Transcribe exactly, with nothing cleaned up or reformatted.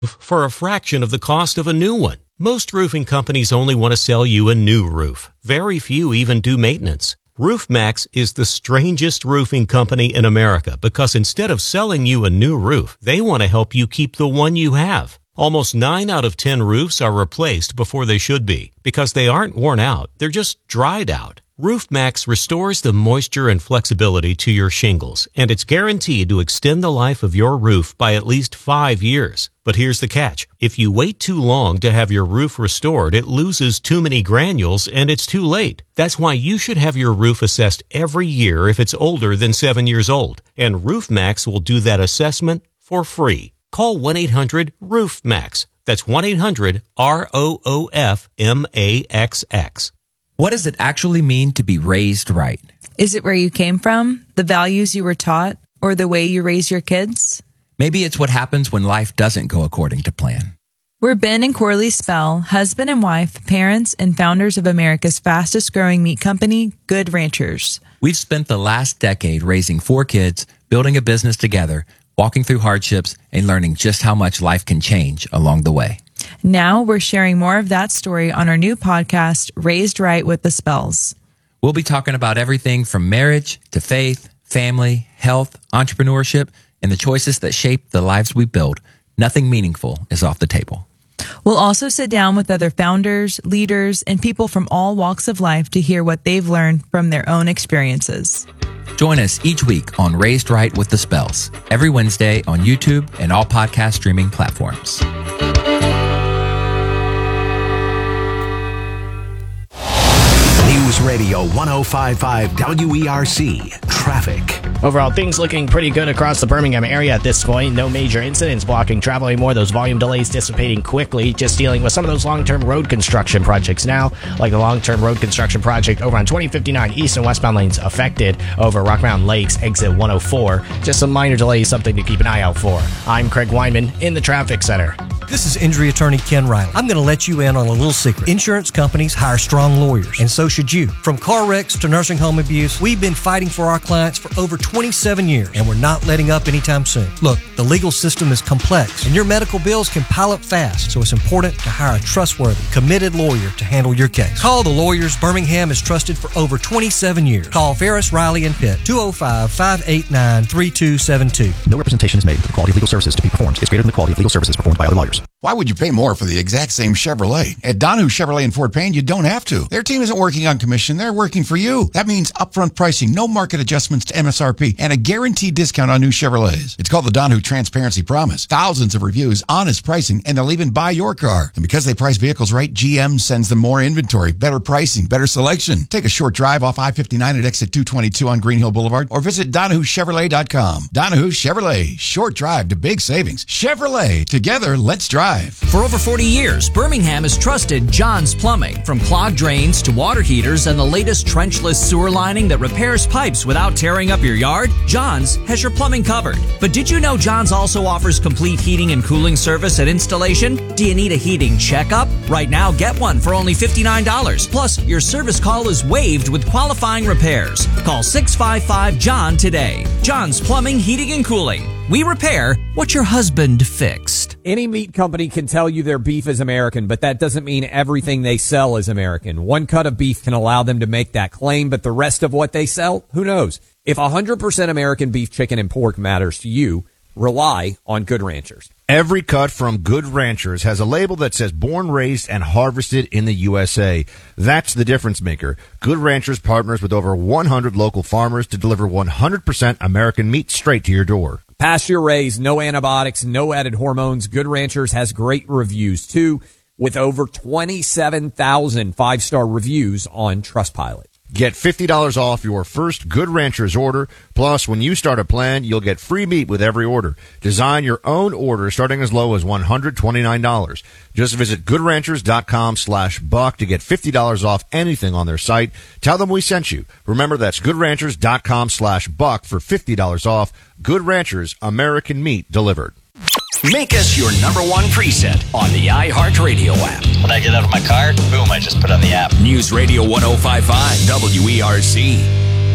for a fraction of the cost of a new one. Most roofing companies only want to sell you a new roof. Very few even do maintenance. RoofMax is the strangest roofing company in America because instead of selling you a new roof, they want to help you keep the one you have. Almost nine out of ten roofs are replaced before they should be because they aren't worn out, they're just dried out. RoofMax restores the moisture and flexibility to your shingles, and it's guaranteed to extend the life of your roof by at least five years. But here's the catch. If you wait too long to have your roof restored, it loses too many granules and it's too late. That's why you should have your roof assessed every year if it's older than seven years old. And RoofMax will do that assessment for free. Call one eight hundred roof max. That's one eight hundred R O O F M A X X. What does it actually mean to be raised right? Is it where you came from, the values you were taught, or the way you raise your kids? Maybe it's what happens when life doesn't go according to plan. We're Ben and Corley Spell, husband and wife, parents, and founders of America's fastest growing meat company, Good Ranchers. We've spent the last decade raising four kids, building a business together, walking through hardships, and learning just how much life can change along the way. Now we're sharing more of that story on our new podcast, Raised Right with the Spells. We'll be talking about everything from marriage to faith, family, health, entrepreneurship, and the choices that shape the lives we build. Nothing meaningful is off the table. We'll also sit down with other founders, leaders, and people from all walks of life to hear what they've learned from their own experiences. Join us each week on Raised Right with the Spells, every Wednesday on YouTube and all podcast streaming platforms. News Radio one oh five point five W E R C Traffic. Overall, things looking pretty good across the Birmingham area at this point. No major incidents blocking travel anymore. Those volume delays dissipating quickly. Just dealing with some of those long-term road construction projects now, like the long-term road construction project over on twenty fifty-nine east and westbound lanes affected over Rock Mountain Lakes, exit one oh four. Just some minor delays, something to keep an eye out for. I'm Craig Weinman in the Traffic Center. This is injury attorney Ken Riley. I'm going to let you in on a little secret. Insurance companies hire strong lawyers, and so should you. From car wrecks to nursing home abuse, we've been fighting for our clients for over twenty-seven years, and we're not letting up anytime soon. Look, the legal system is complex, and your medical bills can pile up fast, so it's important to hire a trustworthy, committed lawyer to handle your case. Call the lawyers Birmingham has trusted for over twenty-seven years. Call Ferris, Riley, and Pitt, two oh five, five eight nine, three two seven two. No representation is made for the quality of legal services to be performed is greater than the quality of legal services performed by other lawyers. Why would you pay more for the exact same Chevrolet? At Donahue Chevrolet in Fort Payne, you don't have to. Their team isn't working on commission. They're working for you. That means upfront pricing, no market adjustments to M S R P, and a guaranteed discount on new Chevrolets. It's called the Donahue Transparency Promise. Thousands of reviews, honest pricing, and they'll even buy your car. And because they price vehicles right, G M sends them more inventory, better pricing, better selection. Take a short drive off I fifty-nine at exit two twenty-two on Green Hill Boulevard or visit Donahue Chevrolet dot com. Donahue Chevrolet. Short drive to big savings. Chevrolet. Together, let's drive. For over forty years, Birmingham has trusted John's Plumbing. From clogged drains to water heaters and the latest trenchless sewer lining that repairs pipes without tearing up your yard, John's has your plumbing covered. But did you know John's also offers complete heating and cooling service and installation? Do you need a heating checkup? Right now, get one for only fifty-nine dollars. Plus, your service call is waived with qualifying repairs. Call six five five, John today. John's Plumbing, Heating, and Cooling. We repair what your husband fixed. Any meat company can tell you their beef is American, but that doesn't mean everything they sell is American. One cut of beef can allow them to make that claim, but the rest of what they sell, who knows? If one hundred percent American beef, chicken, and pork matters to you, rely on Good Ranchers. Every cut from Good Ranchers has a label that says born, raised, and harvested in the U S A. That's the difference maker. Good Ranchers partners with over one hundred local farmers to deliver one hundred percent American meat straight to your door. Pasture raised, no antibiotics, no added hormones. Good Ranchers has great reviews, too, with over twenty-seven thousand five-star reviews on Trustpilot. Get fifty dollars off your first Good Ranchers order. Plus, when you start a plan, you'll get free meat with every order. Design your own order starting as low as one hundred twenty-nine dollars. Just visit goodranchers.com slash buck to get fifty dollars off anything on their site. Tell them we sent you. Remember, that's goodranchers.com slash buck for fifty dollars off. Good Ranchers, American meat delivered. Make us your number one preset on the iHeartRadio app. When I get out of my car, boom, I just put on the app. News Radio one oh five point five W E R C.